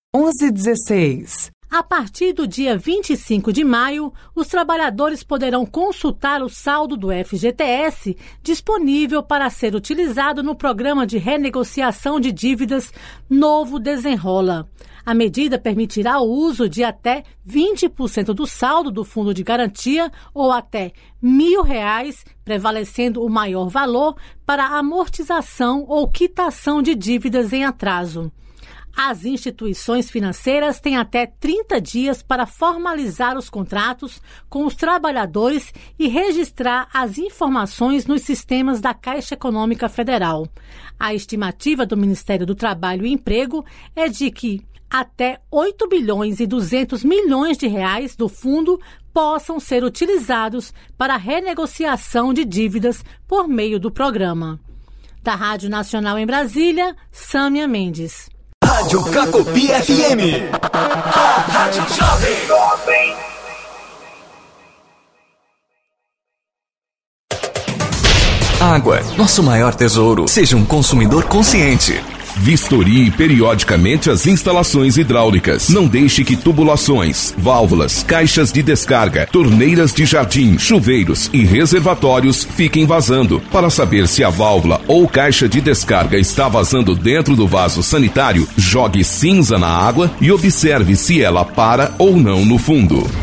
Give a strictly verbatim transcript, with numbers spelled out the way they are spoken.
onze e dezesseis. A partir do dia vinte e cinco de maio, os trabalhadores poderão consultar o saldo do F G T S disponível para ser utilizado no programa de renegociação de dívidas Novo Desenrola. A medida permitirá o uso de até vinte por cento do saldo do fundo de garantia ou até mil reais, prevalecendo o maior valor para amortização ou quitação de dívidas em atraso. As instituições financeiras têm até trinta dias para formalizar os contratos com os trabalhadores e registrar as informações nos sistemas da Caixa Econômica Federal. A estimativa do Ministério do Trabalho e Emprego é de que até oito bilhões e duzentos milhões de reais do fundo possam ser utilizados para a renegociação de dívidas por meio do programa. Da Rádio Nacional em Brasília, Sâmia Mendes. Rádio Cacopi F M. A Rádio Jovem. Água, nosso maior tesouro. Seja um consumidor consciente. Vistorie periodicamente as instalações hidráulicas. Não deixe que tubulações, válvulas, caixas de descarga, torneiras de jardim, chuveiros e reservatórios fiquem vazando. Para saber se a válvula ou caixa de descarga está vazando dentro do vaso sanitário, jogue cinza na água e observe se ela para ou não no fundo.